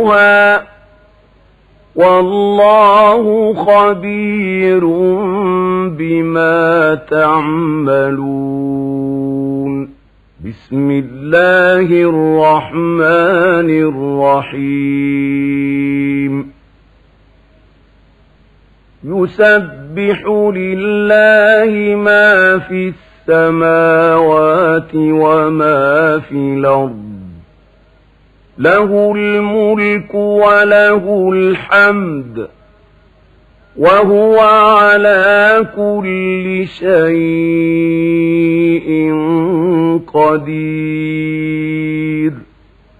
والله خبير بما تعملون. بسم الله الرحمن الرحيم. يسبح لله ما في السماوات وما في الأرض، له الملك وله الحمد وهو على كل شيء قدير.